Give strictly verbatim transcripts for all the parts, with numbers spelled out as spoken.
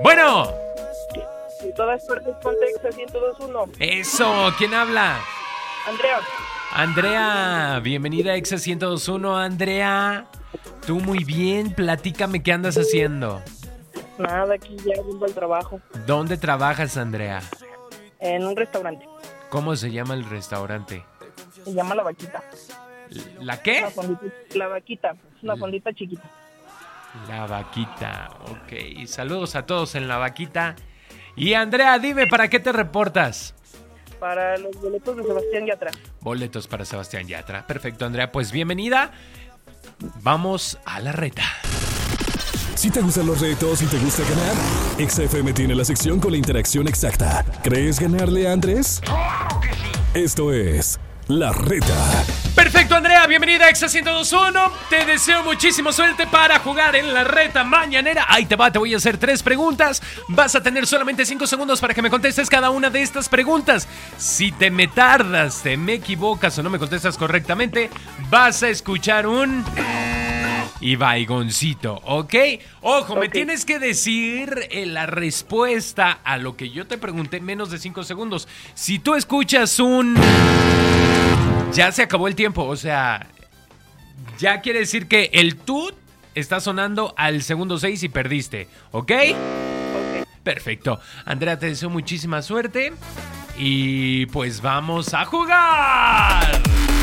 Bueno. Y todas partes ponte Exa ciento dos punto uno. Eso, ¿quién habla? Andrea. Andrea, bienvenida a Exa ciento dos punto uno, Andrea. Tú muy bien, platícame qué andas haciendo. Nada, aquí ya rumbo al trabajo. ¿Dónde trabajas, Andrea? En un restaurante. ¿Cómo se llama el restaurante? Se llama La Vaquita. ¿La qué? Una fondita, La Vaquita, es una fondita chiquita. La Vaquita, ok. Saludos a todos en La Vaquita. Y Andrea, dime, ¿para qué te reportas? Para los boletos de Sebastián Yatra. Boletos para Sebastián Yatra. Perfecto, Andrea, pues bienvenida. Vamos a la reta. Si te gustan los retos y te gusta ganar, Exa F M tiene la sección con la interacción exacta. ¿Crees ganarle a Andrés? ¡Claro que sí! Esto es La Reta. Perfecto, Andrea, bienvenida a Exa ciento dos punto uno. Te deseo muchísima suerte para jugar en la reta mañanera. Ahí te va, te voy a hacer tres preguntas. Vas a tener solamente cinco segundos para que me contestes cada una de estas preguntas. Si te me tardas, te me equivocas o no me contestas correctamente, vas a escuchar un... y baigoncito, ¿ok? Ojo, okay. Me tienes que decir eh, la respuesta a lo que yo te pregunté en menos de cinco segundos. Si tú escuchas un... ya se acabó el tiempo, o sea, ya quiere decir que el tut está sonando al segundo seis y perdiste, ¿ok? Ok. Perfecto. Andrea, te deseo muchísima suerte y pues vamos a jugar.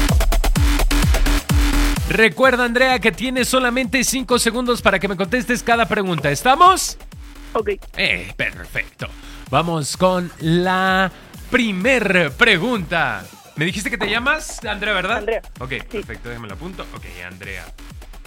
Recuerda, Andrea, que tienes solamente cinco segundos para que me contestes cada pregunta. ¿Estamos? Ok. Eh, perfecto. Vamos con la primer pregunta. ¿Me dijiste que te llamas Andrea, verdad? Andrea. Ok, sí. Perfecto, déjame lo apunto. Ok, Andrea.